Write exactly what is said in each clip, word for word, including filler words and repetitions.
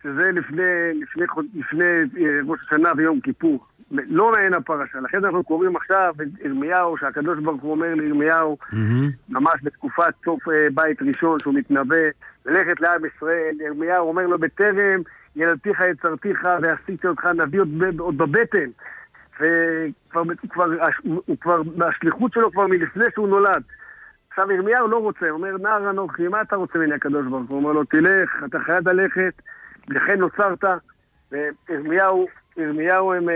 שזה לפני, לפני, לפני ראש השנה ויום כיפור. לא מעין הפרשה. לכן אנחנו קוראים עכשיו את ירמיהו, שהקדוש ברוך הוא אומר לירמיהו, mm-hmm. ממש בתקופת סוף בית ראשון, שהוא מתנבא, ללכת לעם ישראל. ירמיהו אומר לו, בטרם ילדתיך יצרתיך ועשיתי אותך נביא עוד, עוד בבטן. וכבר, כבר, הוא כבר, השליחות שלו כבר מלפני שהוא נולד. עכשיו ירמיהו לא רוצה, הוא אומר, נער אנוכי, מה אתה רוצה ממני הקדוש ברוך הוא? הוא אומר לו, תלך, אתה חייב ללכת, לכן נוצרת. וירמיהו, ירמיהו הם,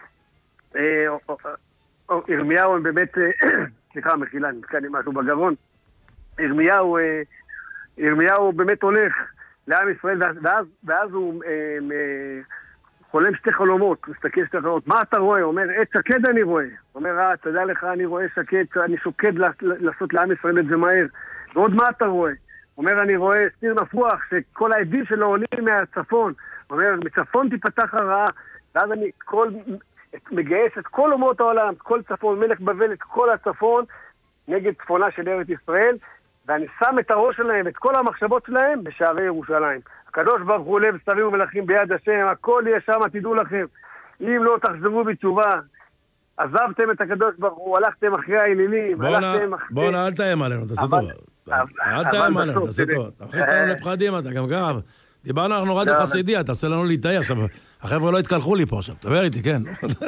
ירמיהו הם באמת, סליחה, מחילה, נתקע לי משהו בגרון. ירמיהו, ירמיהו באמת הולך לעם ישראל, ואז, ואז הוא חולם שתי חלומות, מסתכל שתי חלומות. מה אתה רואה? הוא אומר, עת שקד אני רואה. הוא אומר, אה, תדע לך, אני רואה שקד, אני שוקד לעשות לעם ישראל את זה מהר. ועוד מה אתה רואה? הוא אומר, אני רואה סיר נפוח, שכל העדים שלו עולים מהצפון. הוא אומר, מצפון תיפתח הרעה, ואז אני כל, מגייס את כל אומות העולם, כל צפון, מלך בבל, את כל הצפון, נגד צפונה של ארץ ישראל, ואני שם את הראש שלהם, את כל המחשבות שלהם, בשערי ירושלים. הקדוש ברוך הוא לב שרים ומלכים ביד השם, הכל יהיה שם, תדעו לכם. אם לא תחזרו בתשובה, עזבתם את הקדוש ברוך הוא, הלכתם אחרי האלילים, הלכתם אחרי... בוא נע, אל תאיים עלינו, תעשה טוב. אל תאיים עלינו, תעשה טוב. תכניס אותנו לפחדים, אתה גם גם. דיברנו, אנחנו רדיו חסידי, אתה עושה לנו להתאי עכשיו. החבר'ה לא התקלחו לי פה עכשיו, תדבר איתי, כן.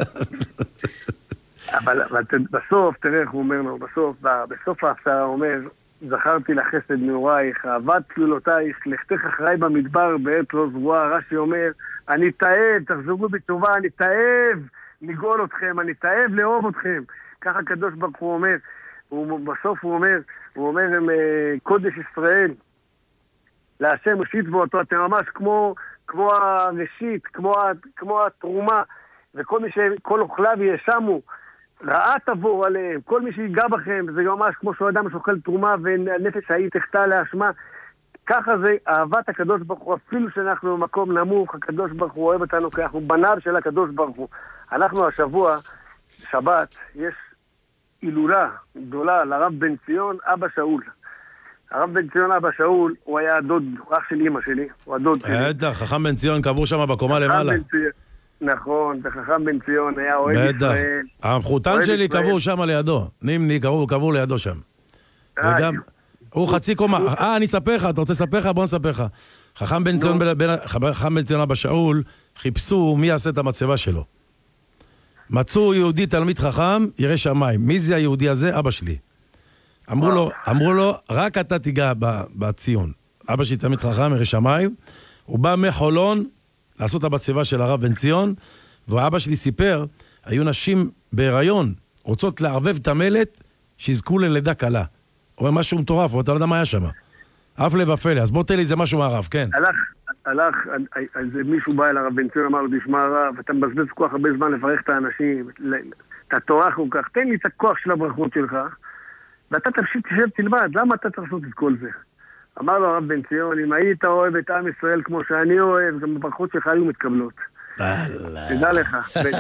אבל בסוף, תראה איך הוא אומר לו, בסוף, בסוף ההפסרה הוא אומר, זכרתי לחסד נעורייך, אהבת צלולותייך, לכתך אחריי במדבר בעת לא זרועה. רש"י אומר, אני תאב, תחזרו בתשובה, אני תאב לגאול אתכם, אני תאב לאהוב אתכם. ככה הקדוש ברוך הוא אומר, ובסוף הוא אומר, הוא אומר עם קודש ישראל, להשם ראשית ואותו, אתם ממש כמו, כמו הראשית, כמו, כמו התרומה, וכל מי שכל אוכליו ישמו, רעה תבור עליהם, כל מי שיגע בכם, זה ממש כמו שהוא אדם שאוכל תרומה והנפש ההיא תחטא להשמה. ככה זה אהבת הקדוש ברוך הוא, אפילו שאנחנו במקום נמוך, הקדוש ברוך הוא אוהב אותנו, כי אנחנו בניו של הקדוש ברוך הוא. אנחנו השבוע, שבת, יש הילולה גדולה לרב בן ציון אבא שאול. הרב בן ציון אבא שאול, הוא היה הדוד, הוא אח של אמא שלי, הוא הדוד שלי. בטח, חכם בן ציון קבור שם בקומה למעלה. נכון, וחכם בן ציון היה אוהב ישראל. המחותן שלי קבור שם לידו, נימני קבור לידו שם. וגם, הוא חצי קומה. אה, אני אספר לך, אתה רוצה לספר לך? בוא נספר לך. חכם בן ציון, חכם בן ציון אבא שאול, חיפשו מי יעשה את המצבה שלו. מצאו יהודי תלמיד חכם, ירא שמיים. מי זה היהודי הזה? אבא שלי. אמרו לו, אמרו לו, רק אתה תיגע בציון. אבא שלי תלמיד חכם, ירא שמיים. הוא בא מחולון לעשות את המצבה של הרב בן ציון, ואבא שלי סיפר, היו נשים בהיריון, רוצות לערבב את המלט, שיזכו ללידה קלה. הוא אומר משהו מטורף, אבל אתה לא יודע מה היה שם. אף לב הפלא, אז בוא תן לי זה משהו מהרב, כן. הלך, הלך, איזה מישהו בא אל הרב בן ציון, אמר לו, תשמע הרב, אתה מבזבז כוח הרבה זמן לברך את האנשים, אתה טורח כל כך, תן לי את הכוח של הברכות שלך, ואתה תפשיט תשב תלמד, למה אתה צריך לעשות את כל זה? אמר לו הרב בן ציון, אם היית אוהב את עם ישראל כמו שאני אוהב, גם הברכות שלך היו מתקבלות. תדע לך.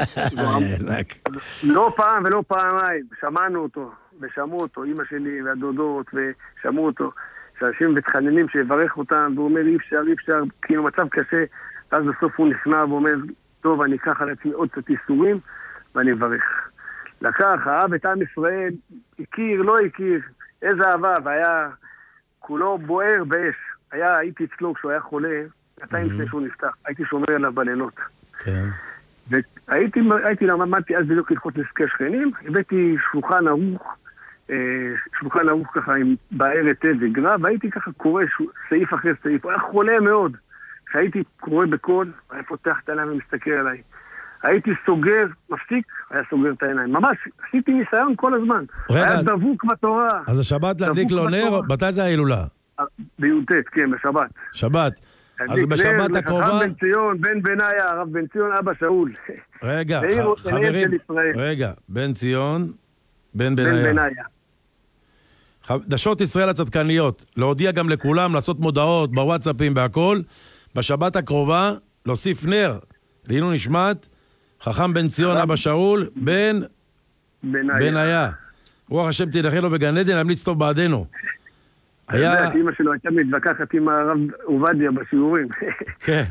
לא פעם ולא פעמיים, שמענו אותו, ושמעו אותו, אמא שלי והדודות, ושמעו אותו, שאנשים מתחננים שיברך אותם, והוא אומר, אי אפשר, אי אפשר, כאילו מצב קשה, ואז בסוף הוא נכנע ואומר, טוב, אני אקח על עצמי עוד קצת איסורים, ואני אברך. לקח, אהב את עם ישראל, הכיר, לא הכיר, איזה אהבה, והיה כולו בוער באש. היה, הייתי אצלו כשהוא היה חולה, נתיים לפני שהוא נפתח, הייתי שומר עליו בלילות. כן. והייתי, הייתי למדתי אז בדיוק הלכות נזקי שכנים, הבאתי שולחן ערוך, שולחן ערוך ככה עם בערת עד וגרב, והייתי ככה קורא סעיף אחרי סעיף, הוא היה חולה מאוד. כשהייתי קורא בקול, היה פותח את העיניים ומסתכל עליי. הייתי סוגר, מפסיק, היה סוגר את העיניים. ממש, עשיתי ניסיון כל הזמן. היה דבוק בתורה. אז השבת להדליק לו נר, מתי זה ההילולה? בי"ט, כן, בשבת. שבת. אז בשבת הקרובה... חכם בן ציון, בן בניה, הרב בן ציון, אבא שאול. רגע, חברים, רגע, בן ציון, בן בניה. חדשות ישראל הצדקניות, להודיע גם לכולם, לעשות מודעות בוואטסאפים והכל, בשבת הקרובה, להוסיף נר, לעילוי נשמת, חכם בן ציון, אבא שאול, בן בניה. רוח השם תדחה לו בגן עדן, להמליץ טוב בעדנו. היה... אמא שלו הייתה מתווכחת עם הרב עובדיה בשיעורים. כן.